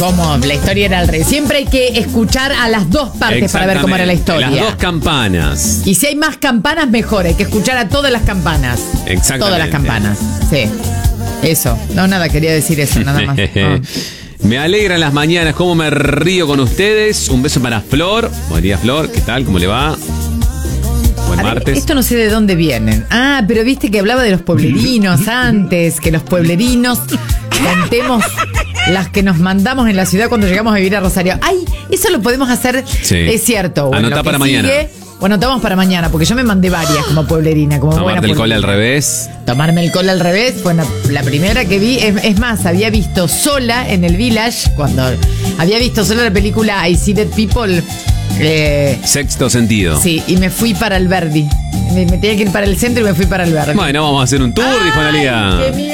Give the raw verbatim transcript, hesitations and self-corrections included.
cómo la historia era al revés. Siempre hay que escuchar a las dos partes para ver cómo era la historia. Las dos campanas. Y si hay más campanas, mejor. Hay que escuchar a todas las campanas. Exactamente. Todas las campanas. Sí. Eso. No, nada, quería decir eso, nada más. No. Me alegran las mañanas, cómo me río con ustedes. Un beso para Flor. Buen día, Flor. ¿Qué tal? ¿Cómo le va? Buen A ver, martes. esto no sé de dónde vienen. Ah, pero viste que hablaba de los pueblerinos antes, que los pueblerinos contemos las que nos mandamos en la ciudad cuando llegamos a vivir a Rosario. Ay, eso lo podemos hacer, Sí. es cierto. Bueno, Anotá lo que para mañana. Bueno, anotamos para mañana, porque yo me mandé varias como pueblerina, como buena Tomarte el cole al pueblerina. revés. Tomarme el cole al revés, bueno, la primera que vi, es, es más, había visto sola en el Village, cuando había visto sola la película I See Dead People. Eh, Sexto sentido. sí, y me fui para Alberdi. Me, me tenía que ir para el centro y me fui para Alberdi. Bueno, vamos a hacer un tour, dijo Analia. Ay, qué